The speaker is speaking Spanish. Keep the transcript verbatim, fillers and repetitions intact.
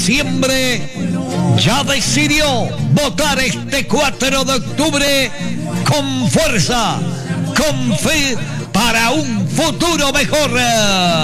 Diciembre ya decidió votar este cuatro de octubre con fuerza, con fe para un futuro mejor.